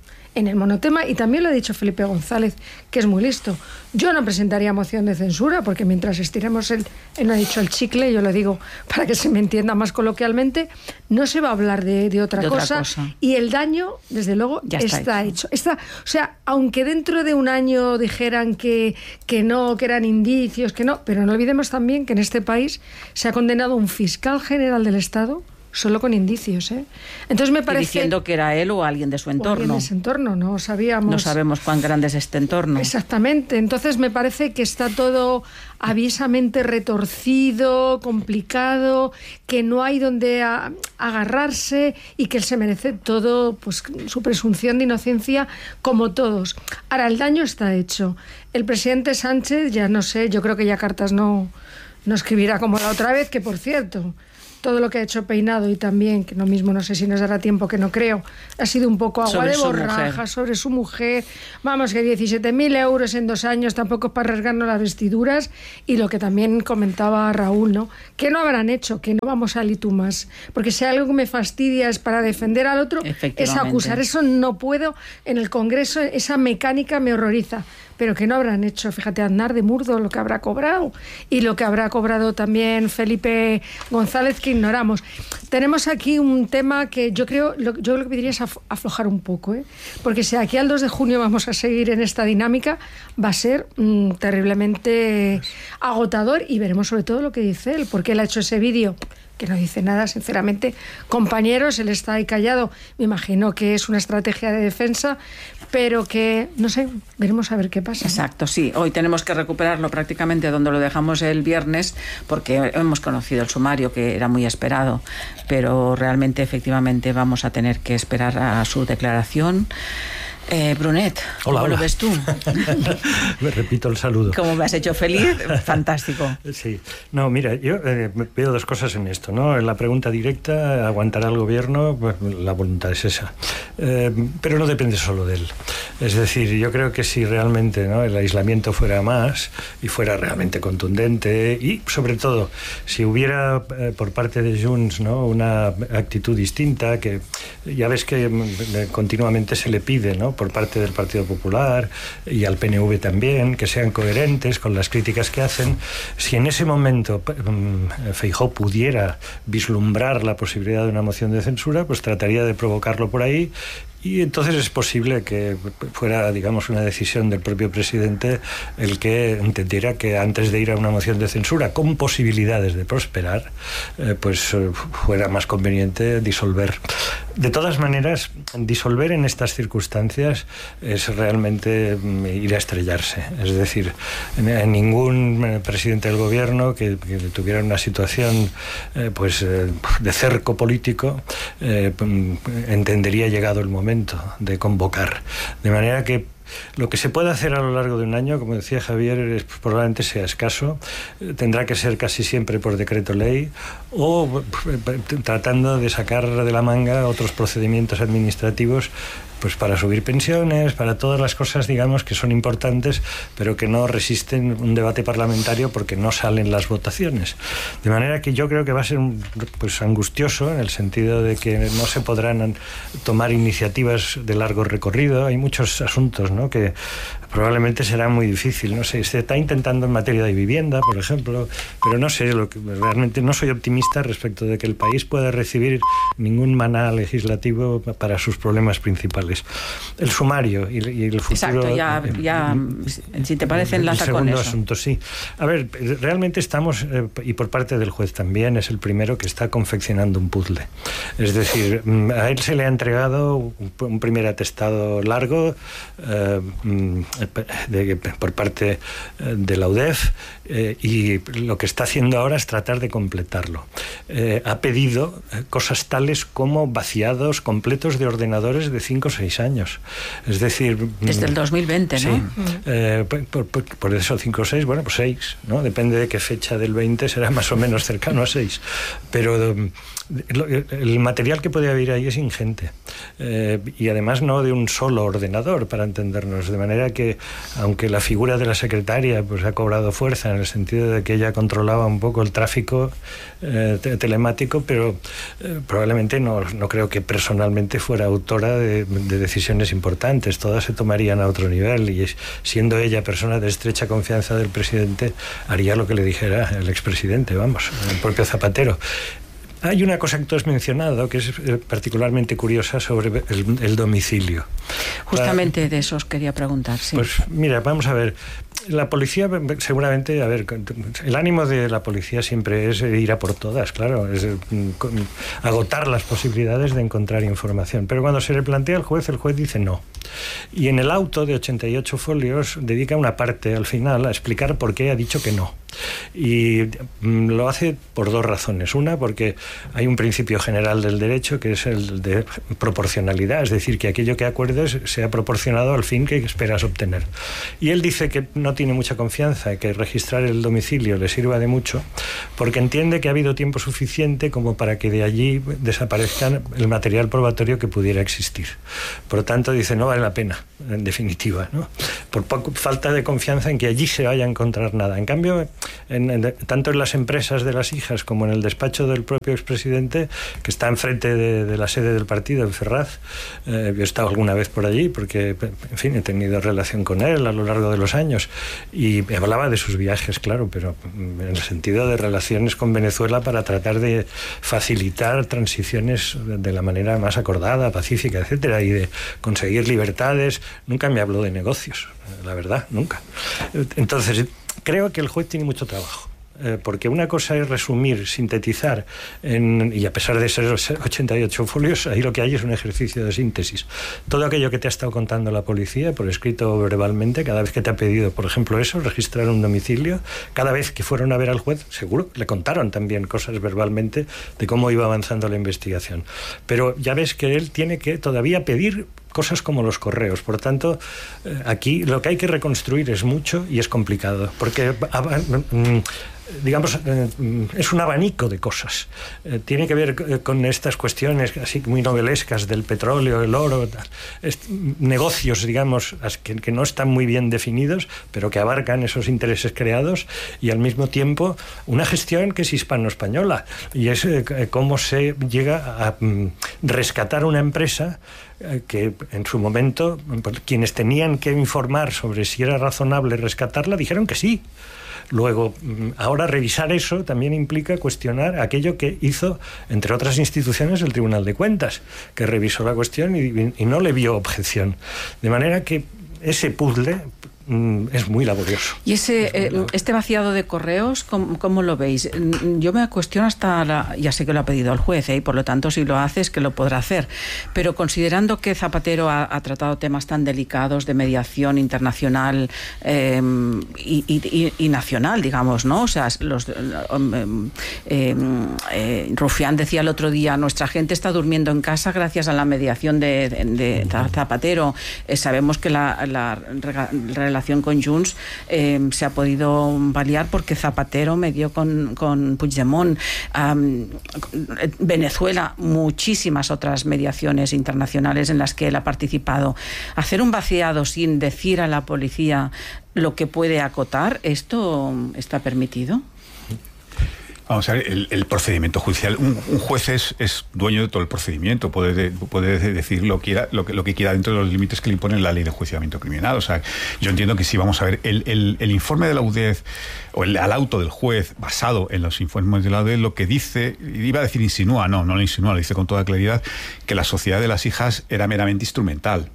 Y también lo ha dicho Felipe González, que es muy listo. Yo no presentaría moción de censura, porque mientras estiremos él no ha dicho el chicle, yo lo digo para que se me entienda más coloquialmente, no se va a hablar de otra cosa. Y el daño, desde luego, ya está hecho. O sea, aunque dentro de un año dijeran que no, que eran indicios, que no, pero no olvidemos también que en este país se ha condenado un fiscal general del Estado solo con indicios, ¿eh? Entonces me parece... Y diciendo que era él o alguien de su entorno. Alguien de su entorno, no sabíamos... No sabemos cuán grande es este entorno. Exactamente. Entonces me parece que está todo aviesamente retorcido, complicado, que no hay donde agarrarse y que él se merece todo, pues su presunción de inocencia, como todos. Ahora, el daño está hecho. El presidente Sánchez, ya no sé, yo creo que ya cartas no escribirá como la otra vez, que por cierto... Todo lo que ha hecho Peinado y también, que lo mismo no sé si nos dará tiempo, que no creo, ha sido un poco agua de borraja sobre su mujer. Vamos, que 17.000 euros en 2 años tampoco es para rasgarnos las vestiduras. Y lo que también comentaba Raúl, ¿no? Que no habrán hecho, que no vamos a litumas. Porque si algo que me fastidia es para defender al otro, es acusar. Eso no puedo. En el Congreso esa mecánica me horroriza. Pero que no habrán hecho, fíjate, Aznar de Murdo, lo que habrá cobrado y lo que habrá cobrado también Felipe González, que ignoramos. Tenemos aquí un tema que yo lo que pediría es aflojar un poco, ¿eh? Porque si aquí al 2 de junio vamos a seguir en esta dinámica, va a ser terriblemente agotador, y veremos sobre todo lo que dice él, porque él ha hecho ese vídeo que no dice nada, sinceramente. Compañeros, él está ahí callado, me imagino que es una estrategia de defensa, pero que, no sé, veremos a ver qué pasa. Exacto, sí. Hoy tenemos que recuperarlo prácticamente donde lo dejamos el viernes, porque hemos conocido el sumario, que era muy esperado, pero realmente, efectivamente, vamos a tener que esperar a su declaración. Brunet, ¿cómo lo ves tú? Me repito el saludo. ¿Cómo me has hecho feliz? Fantástico. Sí. No, mira, yo veo 2 cosas en esto, ¿no? En la pregunta directa, ¿aguantará el gobierno? Pues la voluntad es esa. Pero no depende solo de él. Es decir, yo creo que si realmente, ¿no?, el aislamiento fuera más y fuera realmente contundente, y sobre todo, si hubiera por parte de Junts, ¿no?, una actitud distinta, que ya ves que continuamente se le pide, ¿no?, por parte del Partido Popular y al PNV también, que sean coherentes con las críticas que hacen. Si en ese momento Feijóo pudiera vislumbrar la posibilidad de una moción de censura, pues trataría de provocarlo por ahí Y entonces es posible que fuera, digamos, una decisión del propio presidente el que entendiera que antes de ir a una moción de censura con posibilidades de prosperar, fuera más conveniente disolver. De todas maneras, disolver en estas circunstancias es realmente ir a estrellarse. Es decir, ningún presidente del gobierno que tuviera una situación de cerco político entendería llegado el momento de convocar. De manera que lo que se puede hacer a lo largo de un año, como decía Javier, probablemente sea escaso. Tendrá que ser casi siempre por decreto ley o tratando de sacar de la manga otros procedimientos administrativos pues para subir pensiones, para todas las cosas, digamos, que son importantes, pero que no resisten un debate parlamentario porque no salen las votaciones. De manera que yo creo que va a ser angustioso, en el sentido de que no se podrán tomar iniciativas de largo recorrido. Hay muchos asuntos, ¿no?, que probablemente será muy difícil. No sé, se está intentando en materia de vivienda, por ejemplo, pero no sé, realmente no soy optimista respecto de que el país pueda recibir ningún maná legislativo para sus problemas principales. El sumario y el futuro. Exacto, ya si te parece, enlaza con eso. El segundo asunto, sí. A ver, realmente estamos, y por parte del juez también, es el primero que está confeccionando un puzzle. Es decir, a él se le ha entregado un primer atestado largo por parte de la UDEF, y lo que está haciendo ahora es tratar de completarlo. Ha pedido cosas tales como vaciados completos de ordenadores de 5 o 6 años. Es decir... Desde el 2020, ¿no? Sí. Por eso 5 o 6, pues 6, ¿no? Depende de qué fecha del 20, será más o menos cercano a 6. Pero el material que puede haber ahí es ingente. Y además no de un solo ordenador, para entendernos. De manera que, aunque la figura de la secretaria ha cobrado fuerza en el sentido de que ella controlaba un poco el tráfico telemático, pero probablemente no creo que personalmente fuera autora de decisiones importantes. Todas se tomarían a otro nivel, y siendo ella persona de estrecha confianza del presidente, haría lo que le dijera el expresidente, el propio Zapatero. Hay una cosa que tú has mencionado que es particularmente curiosa sobre el domicilio. Justamente de eso os quería preguntar, sí. Pues mira, vamos a ver. La policía, seguramente, el ánimo de la policía siempre es ir a por todas, claro, es agotar las posibilidades de encontrar información. Pero cuando se le plantea al juez, el juez dice no. Y en el auto de 88 folios dedica una parte al final a explicar por qué ha dicho que no. Y lo hace por 2 razones. Una, porque hay un principio general del derecho que es el de proporcionalidad, es decir, que aquello que acuerdes sea proporcionado al fin que esperas obtener. Y él dice que no tiene mucha confianza, que registrar el domicilio le sirva de mucho, porque entiende que ha habido tiempo suficiente como para que de allí desaparezca el material probatorio que pudiera existir. Por lo tanto, dice, no vale la pena, en definitiva, ¿no? Por falta de confianza en que allí se vaya a encontrar nada. En cambio, tanto en las empresas de las hijas como en el despacho del propio expresidente, que está enfrente de la sede del partido, en Ferraz, yo he estado alguna vez por allí porque, en fin, he tenido relación con él a lo largo de los años, y me hablaba de sus viajes, claro, pero en el sentido de relaciones con Venezuela para tratar de facilitar transiciones de la manera más acordada, pacífica, etcétera, y de conseguir libertades. Nunca me habló de negocios, la verdad, nunca. Entonces, creo que el juez tiene mucho trabajo. Porque una cosa es resumir, sintetizar, y a pesar de ser 88 folios, ahí lo que hay es un ejercicio de síntesis. Todo aquello que te ha estado contando la policía, por escrito o verbalmente, cada vez que te ha pedido, por ejemplo, eso, registrar un domicilio, cada vez que fueron a ver al juez, seguro, le contaron también cosas verbalmente de cómo iba avanzando la investigación. Pero ya ves que él tiene que todavía pedir cosas como los correos. Por tanto, aquí lo que hay que reconstruir es mucho y es complicado, porque digamos, es un abanico de cosas. Tiene que ver con estas cuestiones así muy novelescas del petróleo, el oro, negocios, digamos, que no están muy bien definidos, pero que abarcan esos intereses creados, y al mismo tiempo una gestión que es hispano-española, y es cómo se llega a rescatar una empresa que en su momento quienes tenían que informar sobre si era razonable rescatarla dijeron que sí. Luego, ahora revisar eso también implica cuestionar aquello que hizo, entre otras instituciones, el Tribunal de Cuentas, que revisó la cuestión y no le vio objeción. De manera que ese puzzle es muy laborioso. ¿Y este vaciado de correos, cómo lo veis? Yo me cuestiono ya sé que lo ha pedido el juez, y por lo tanto si lo hace es que lo podrá hacer, pero considerando que Zapatero ha tratado temas tan delicados de mediación internacional y nacional, digamos, ¿no? O sea, Rufián decía el otro día, nuestra gente está durmiendo en casa gracias a la mediación de Zapatero. Sabemos que la relación con Junts se ha podido paliar porque Zapatero medió con Puigdemont. Venezuela, muchísimas otras mediaciones internacionales en las que él ha participado. Hacer un vaciado sin decir a la policía lo que puede acotar, ¿esto está permitido? Vamos a ver, el procedimiento judicial, un juez es dueño de todo el procedimiento, puede decir lo que quiera dentro de los límites que le impone la ley de enjuiciamiento criminal. O sea, yo entiendo que si vamos a ver el informe de la UDEF o el auto del juez basado en los informes de la UDEF, lo que dice, iba a decir insinúa, no lo insinúa, lo dice con toda claridad, que la sociedad de las hijas era meramente instrumental.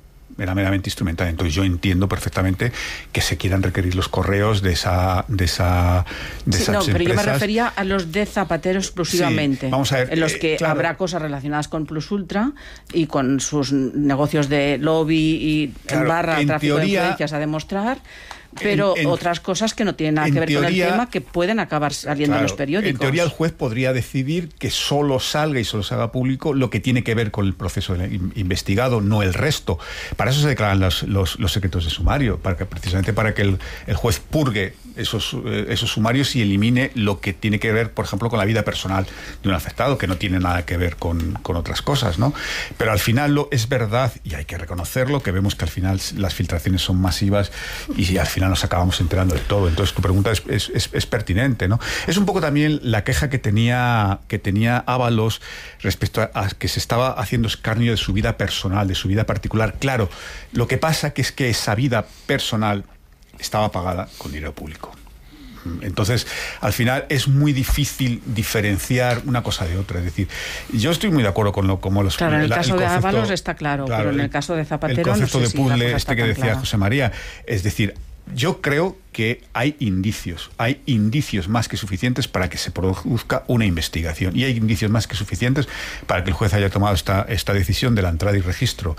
Entonces yo entiendo perfectamente que se quieran requerir los correos de esas empresas. Pero yo me refería a los de Zapatero exclusivamente. Sí, vamos a ver, en los que habrá cosas relacionadas con Plus Ultra y con sus negocios de lobby y tráfico de influencias a demostrar. Pero otras cosas que no tienen nada que ver con el tema, que pueden acabar saliendo en los periódicos. En teoría el juez podría decidir que solo salga y solo se haga público lo que tiene que ver con el proceso investigado, no el resto. Para eso se declaran los secretos de sumario, precisamente para que el juez purgue esos sumarios y elimine lo que tiene que ver, por ejemplo, con la vida personal de un afectado, que no tiene nada que ver con otras cosas, ¿no? Pero al final es verdad, y hay que reconocerlo, que vemos que al final las filtraciones son masivas y al final nos acabamos enterando de todo. Entonces tu pregunta es pertinente, ¿no? Es un poco también la queja que tenía Ábalos respecto a que se estaba haciendo escarnio de su vida personal, de su vida particular. Claro, lo que pasa es que esa vida personal estaba pagada con dinero público. Entonces, al final es muy difícil diferenciar una cosa de otra. Es decir, yo estoy muy de acuerdo con como los... Claro, en el caso de Ábalos está claro, pero en el caso de Zapatero... El concepto no sé de puzzle si que decía José María, es decir, yo creo que hay indicios más que suficientes para que se produzca una investigación, y hay indicios más que suficientes para que el juez haya tomado esta decisión de la entrada y registro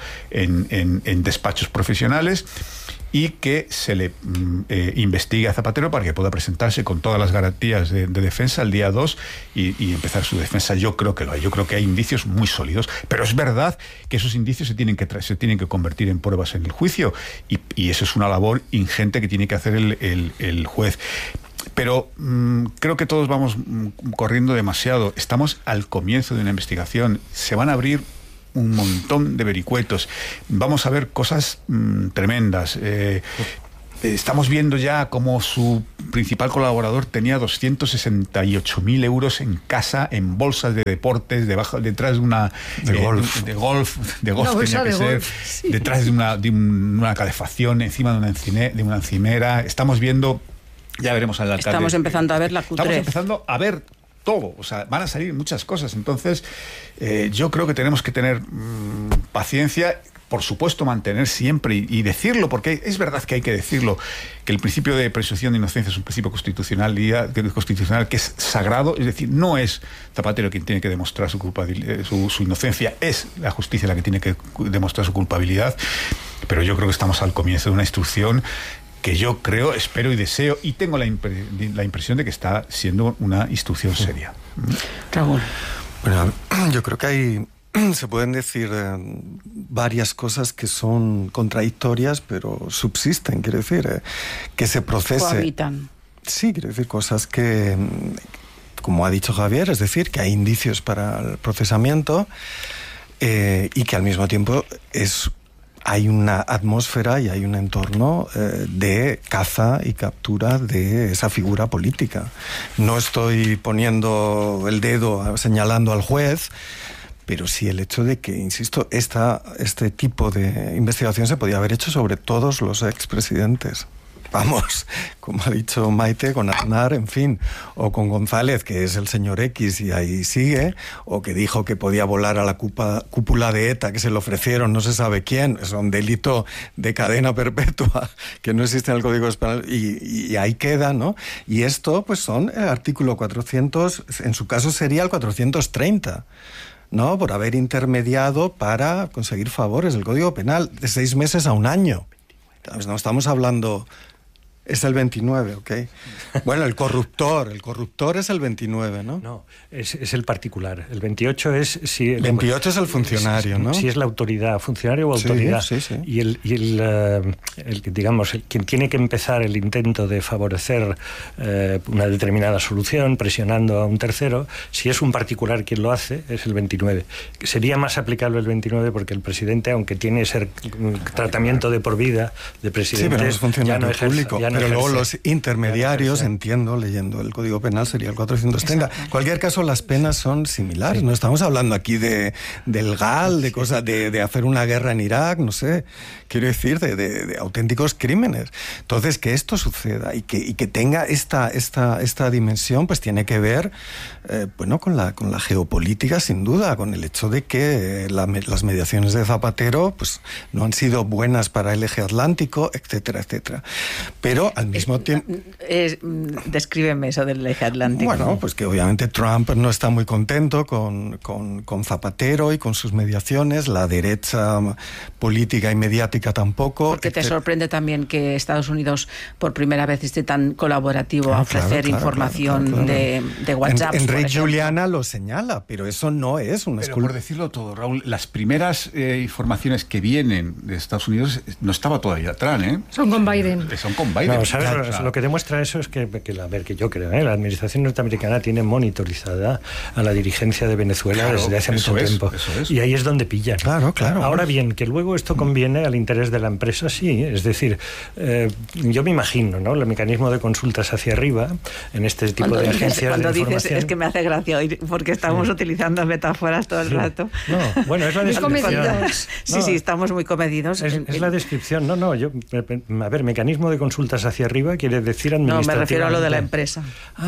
en despachos profesionales, y que se le investigue a Zapatero para que pueda presentarse con todas las garantías de defensa el día 2 y empezar su defensa. Yo creo que lo hay, yo creo que hay indicios muy sólidos, pero es verdad que esos indicios se tienen que convertir en pruebas en el juicio, y eso es una labor ingente que tiene que hacer el juez. Pero creo que todos vamos corriendo demasiado. Estamos al comienzo de una investigación, se van a abrir un montón de vericuetos, vamos a ver cosas tremendas. Estamos viendo ya cómo su principal colaborador tenía 268.000 euros en casa, en bolsas de deportes, detrás de una... De golf tenía que ser, sí. Detrás de una calefacción, encima de una encimera. Estamos viendo, ya veremos al alcalde. Estamos empezando a ver la cutrez. Estamos empezando a ver todo, o sea, van a salir muchas cosas. Entonces, yo creo que tenemos que tener paciencia, por supuesto mantener siempre y decirlo, porque es verdad que hay que decirlo, que el principio de presunción de inocencia es un principio constitucional que es sagrado. Es decir, no es Zapatero quien tiene que demostrar su inocencia, es la justicia la que tiene que demostrar su culpabilidad. Pero yo creo que estamos al comienzo de una instrucción que yo creo, espero y deseo, y tengo la impresión de que está siendo una instrucción seria. Raúl. Bueno, yo creo que se pueden decir varias cosas que son contradictorias, pero subsisten, quiere decir, que se procese. Cohabitan. Sí, quiere decir cosas que, como ha dicho Javier, es decir, que hay indicios para el procesamiento y que al mismo tiempo hay una atmósfera y hay un entorno de caza y captura de esa figura política. No estoy poniendo el dedo señalando al juez, pero sí el hecho de que, insisto, este tipo de investigación se podía haber hecho sobre todos los expresidentes. Vamos, como ha dicho Maite, con Aznar, en fin, o con González, que es el señor X y ahí sigue, o que dijo que podía volar a la cúpula de ETA, que se le ofrecieron no se sabe quién, es un delito de cadena perpetua que no existe en el Código Penal, y ahí queda, ¿no? Y esto, pues son el artículo 400, en su caso sería el 430, ¿no? Por haber intermediado para conseguir favores del Código Penal de 6 meses a 1 año. No estamos hablando... Es el 29, ¿ok? Bueno, el corruptor es el 29, ¿no? No, es el particular. El 28 es... Si el 28 es el funcionario, ¿no? Si es la autoridad, funcionario o autoridad. Sí, sí, sí. Y quien tiene que empezar el intento de favorecer una determinada solución, presionando a un tercero, si es un particular quien lo hace, es el 29. Sería más aplicable el 29 porque el presidente, aunque tiene ese tratamiento de por vida de presidente... Sí, pero no es funcionario público. Pero luego los intermediarios, entiendo, leyendo el Código Penal, sería el 430. Exacto. En cualquier caso, las penas son similares. Sí. No estamos hablando aquí del GAL, de cosas, de hacer una guerra en Irak, no sé. Quiero decir, de auténticos crímenes. Entonces, que esto suceda y que tenga esta dimensión, pues tiene que ver, con la geopolítica, sin duda, con el hecho de que las mediaciones de Zapatero, pues no han sido buenas para el eje atlántico, etcétera, etcétera. Pero al mismo tiempo... Descríbeme eso del eje atlántico. Bueno, pues que obviamente Trump no está muy contento con Zapatero y con sus mediaciones, la derecha política y mediática tampoco. Porque te sorprende también que Estados Unidos por primera vez esté tan colaborativo a ofrecer información de WhatsApp. Enrique Juliana lo señala, pero eso no es una excusa. Por decirlo todo, Raúl, las primeras informaciones que vienen de Estados Unidos no estaba todavía atrás, ¿eh? Son con Biden. Son con Biden. No, ¿sabes? Lo que demuestra eso es que yo creo, la administración norteamericana tiene monitorizada a la dirigencia de Venezuela desde hace mucho tiempo. Y ahí es donde pillan. Claro. Ahora bien, que luego esto conviene al interés de la empresa, sí. Es decir, yo me imagino, ¿no?, el mecanismo de consultas hacia arriba en este tipo de agencias cuando de dices, es que me hace gracia hoy, porque estamos utilizando metáforas todo el rato. No, bueno, es la descripción. Sí, estamos muy comedidos. Es la descripción. A ver, mecanismo de consultas hacia arriba quiere decir administrativamente... No, me refiero a lo de la empresa.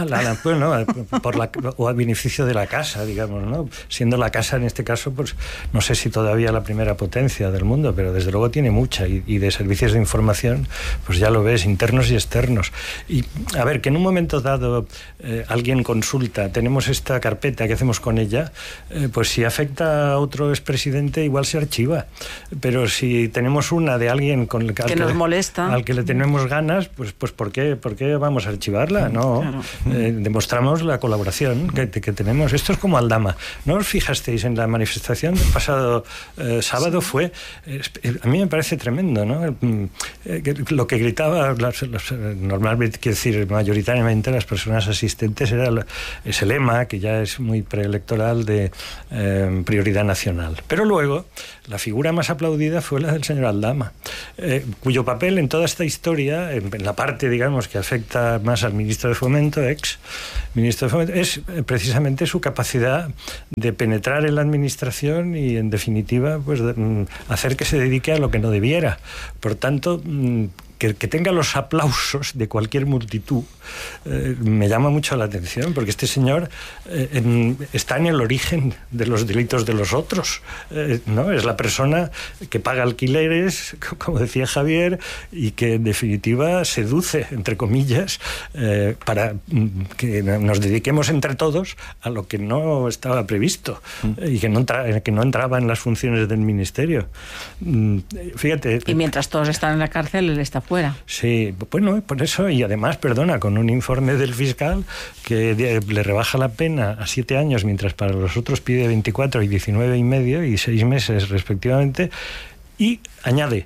O al beneficio de la casa, digamos, ¿no? Siendo la casa, en este caso, pues no sé si todavía la primera potencia del mundo, pero desde luego tiene mucha, y de servicios de información, pues ya lo ves, internos y externos. Y, a ver, que en un momento dado alguien consulta, tenemos esta carpeta, ¿qué hacemos con ella? Pues si afecta a otro expresidente, igual se archiva. Pero si tenemos una de alguien que nos molesta, al que le tenemos ganas, pues ¿por qué vamos a archivarla? No, claro. Demostramos la colaboración que tenemos. Esto es como Aldama. ¿No os fijasteis en la manifestación del pasado sábado? Fue, a mí me parece tremendo, ¿no? Lo que gritaban normalmente, quiero decir, mayoritariamente las personas asistentes, era ese lema que ya es muy preelectoral de prioridad nacional. Pero luego la figura más aplaudida fue la del señor Aldama, cuyo papel en toda esta historia, en la parte, digamos, que afecta más al ministro de Fomento, ex ministro de Fomento, es precisamente su capacidad de penetrar en la administración y, en definitiva, pues hacer que se dedique a lo que no debiera. Por tanto, que tenga los aplausos de cualquier multitud me llama mucho la atención, porque este señor está en el origen de los delitos de los otros, ¿no? Es la persona que paga alquileres, como decía Javier, y que en definitiva seduce, entre comillas, para que nos dediquemos entre todos a lo que no estaba previsto y que no entraba en las funciones del ministerio. Fíjate. Y mientras todos están en la cárcel, él está fuera. Sí, bueno, por eso, y además, con un informe del fiscal que le rebaja la pena a 7 años, mientras para los otros pide 24 y 19 y medio y 6 meses respectivamente, y añade: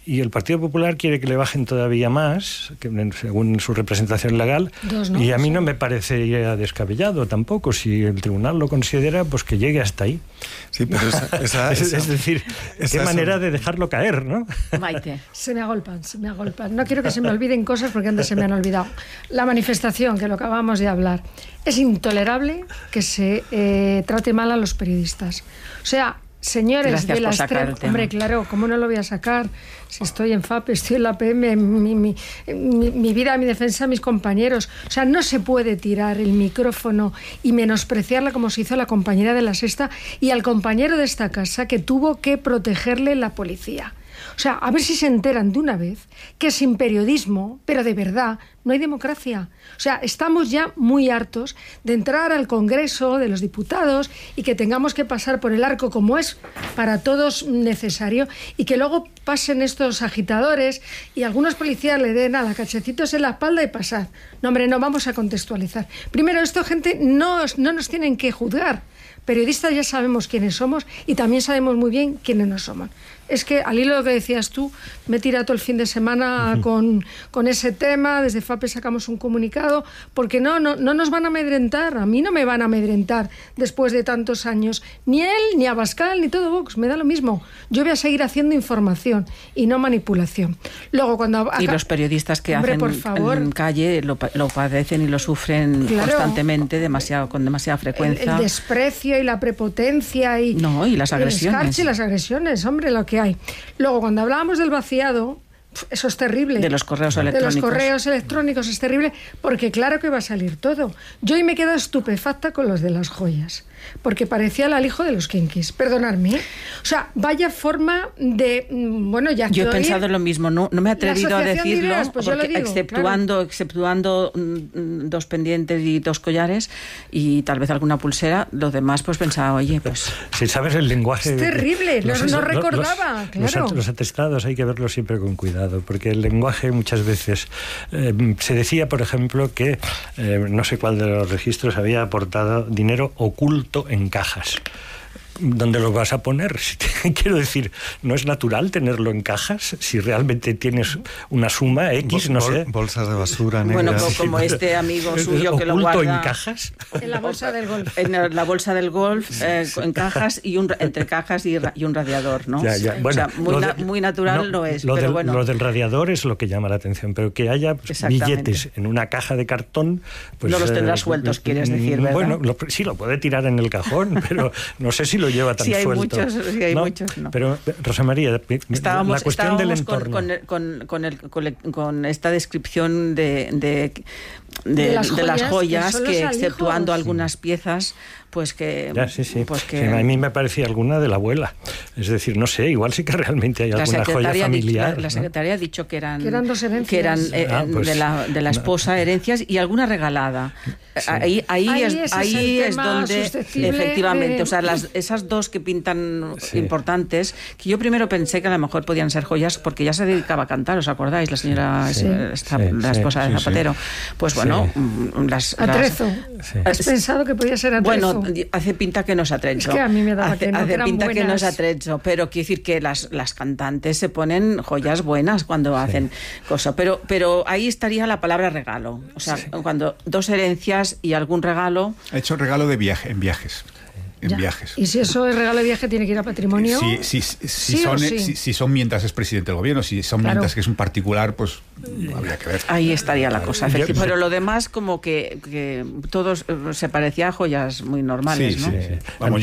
y el Partido Popular quiere que le bajen todavía más, según su representación legal, y a mí no me parecería descabellado tampoco. Si el tribunal lo considera, pues que llegue hasta ahí. Sí, pero es decir, qué manera de dejarlo caer, ¿no? Maite. Se me agolpan. No quiero que se me olviden cosas porque antes se me han olvidado. La manifestación, que lo acabamos de hablar. Es intolerable que se trate mal a los periodistas. O sea, señores, gracias de la extrema... Hombre, claro, ¿cómo no lo voy a sacar? Si estoy en FAP, estoy en la PM, mi vida, mi defensa, mis compañeros. O sea, no se puede tirar el micrófono y menospreciarla como se hizo a la compañera de La Sexta y al compañero de esta casa que tuvo que protegerle la policía. O sea, a ver si se enteran de una vez que sin periodismo, pero de verdad, no hay democracia. O sea, estamos ya muy hartos de entrar al Congreso de los Diputados y que tengamos que pasar por el arco como es para todos necesario y que luego pasen estos agitadores y algunos policías le den a cachecitos en la espalda y pasar. No, hombre, no, vamos a contextualizar. Primero, esto, gente, no nos tienen que juzgar. Periodistas ya sabemos quiénes somos y también sabemos muy bien quiénes no somos. Es que, al hilo de lo que decías tú, me he tirado todo el fin de semana con ese tema. Desde FAPE sacamos un comunicado porque no nos van a amedrentar. A mí no me van a amedrentar después de tantos años. Ni él, ni Abascal, ni todo Vox. Me da lo mismo. Yo voy a seguir haciendo información y no manipulación. Luego, cuando y los periodistas que hacen en calle lo padecen y lo sufren constantemente, con demasiada frecuencia. El desprecio y la prepotencia y las agresiones. El escarche y las agresiones, hombre, lo que hay. Luego, cuando hablábamos del vaciado, eso es terrible. De los correos electrónicos. De los correos electrónicos es terrible porque claro que va a salir todo. Yo hoy me he quedado estupefacta con los de las joyas, porque parecía el alijo de los kinkis. Perdonadme. O sea, vaya forma de... Bueno, ya yo he pensado lo mismo. No me he atrevido a decirlo, ideas, pues porque digo, exceptuando 2 pendientes y 2 collares y tal vez alguna pulsera, lo demás pues pensaba, oye, pues... Si sabes el lenguaje... Es terrible, no recordaba, claro. Los atestados hay que verlos siempre con cuidado, porque el lenguaje muchas veces... se decía, por ejemplo, que no sé cuál de los registros había aportado dinero oculto en cajas. ¿Dónde lo vas a poner? Quiero decir, ¿no es natural tenerlo en cajas? Si realmente tienes una suma X, no sé. Bolsas de basura negras. Bueno, como este amigo suyo que lo guarda... ¿Oculto en cajas? En la bolsa del golf. En la bolsa del golf, en cajas y entre cajas y un radiador, ¿no? Ya. Bueno, o sea, muy natural no es, pero bueno. Lo del radiador es lo que llama la atención, pero que haya billetes en una caja de cartón... Pues, no los tendrás sueltos, quieres decir, ¿verdad? Bueno, sí, lo puede tirar en el cajón, pero no sé si lo lleva tan suelto. Si hay muchos, no. Pero, Rosa María, la cuestión del entorno... con esta descripción de las joyas que exceptuando algunas piezas, pues que... A mí me parecía alguna de la abuela. Es decir, no sé, igual sí que realmente hay alguna joya familiar. La secretaria ha dicho que eran 2 herencias. Que eran de la esposa herencias y alguna regalada. Sí. Ahí es donde efectivamente, o sea, esas 2 que pintan importantes, que yo primero pensé que a lo mejor podían ser joyas porque ya se dedicaba a cantar, ¿os acordáis? La señora, la esposa de Zapatero. Pues bueno, atrezo. ¿Has pensado que podía ser atrezo? Bueno, hace pinta que no es atrezo. Es que a mí me daba hace pinta que no es atrezo, pero quiero decir que las cantantes se ponen joyas buenas cuando hacen cosas. Pero ahí estaría la palabra regalo. O sea, cuando 2 herencias y algún regalo. Ha hecho regalo de viaje, en viajes. Viajes. Y si eso es regalo de viaje, tiene que ir a patrimonio. Si son mientras es presidente del gobierno, si son mientras que es un particular, pues habría que ver. Ahí estaría la cosa, pero lo demás como que todos se parecía a joyas muy normales, ¿no? Vamos,